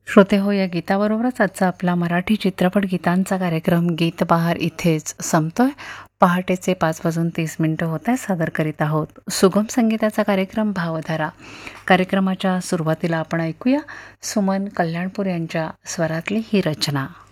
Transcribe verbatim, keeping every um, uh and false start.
श्रोते हो, या गीताबरोबरच आजचा आपला मराठी चित्रपट गीतांचा कार्यक्रम गीत बहार इथेच संपतोय. पहाटेचे पाच वाजून तीस मिनिटं होत आहे. सादर करीत आहोत सुगम संगीताचा कार्यक्रम भावधारा. कार्यक्रमाच्या सुरुवातीला आपण ऐकूया सुमन कल्याणपूर यांच्या स्वरातली ही रचना.